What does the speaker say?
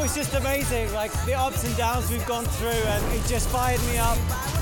was just amazing, like the ups and downs we've gone through, and it just fired me up.